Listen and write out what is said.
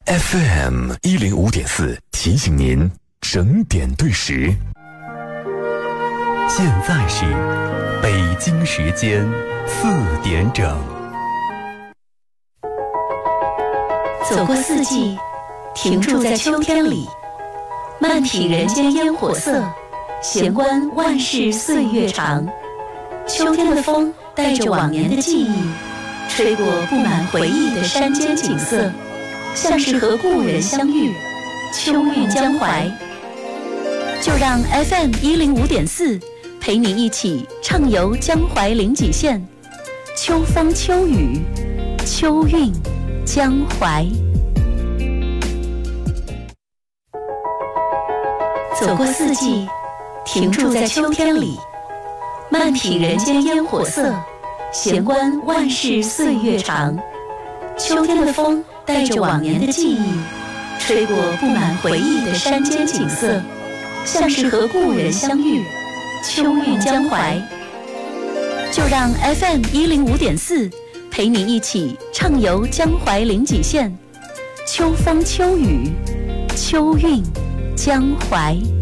FM105.4提醒您整点对时。现在是北京时间4点整。 走过四季，停驻在秋天里，慢品人间烟火色，闲观万事岁月长。秋天的风带着往年的记忆，吹过布满回忆的山间景色，像是和故人相遇，秋韵江淮。就让 FM105.4陪你一起畅游江淮临济县，秋风秋雨，秋韵江淮。走过四季，停驻在秋天里，慢品人间烟火色，闲观万事岁月长。秋天的风带着往年的记忆，吹过布满回忆的山间景色，像是和故人相遇，秋韵江淮。就让 FM105.4陪你一起畅游江淮临济县，秋风秋雨，秋韵江淮。